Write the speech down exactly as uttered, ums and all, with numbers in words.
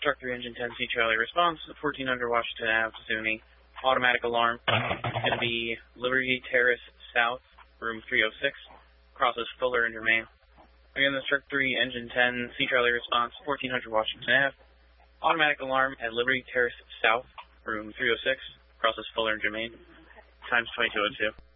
Truck three, Engine ten, C Charlie response, fourteen hundred Washington Avenue, Zuni. Automatic alarm. Going to be Liberty Terrace South, room three oh six. Crosses Fuller and Germain. Again, this Truck three, Engine ten, C Charlie response, fourteen hundred Washington Avenue. Automatic alarm at Liberty Terrace South, room three oh six. Crosses Fuller and Germain. Times twenty-two oh two.